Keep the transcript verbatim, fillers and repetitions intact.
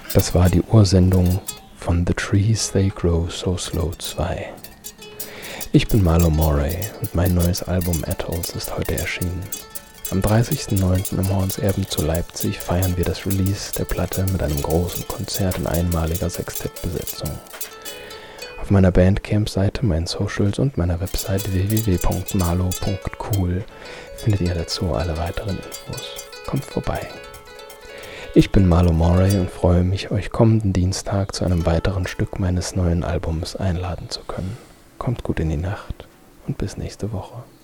Das war die Ursendung von The Trees They Grow So Slow zwei. Ich bin Marlo Moray und mein neues Album Atolls ist heute erschienen. Am dreißigsten neunten im Hornserben zu Leipzig feiern wir das Release der Platte mit einem großen Konzert in einmaliger Sextettbesetzung. Auf meiner Bandcamp-Seite, meinen Socials und meiner Website w w w punkt marlo punkt cool findet ihr dazu alle weiteren Infos. Kommt vorbei. Ich bin Marlo Moray und freue mich, euch kommenden Dienstag zu einem weiteren Stück meines neuen Albums einladen zu können. Kommt gut in die Nacht und bis nächste Woche.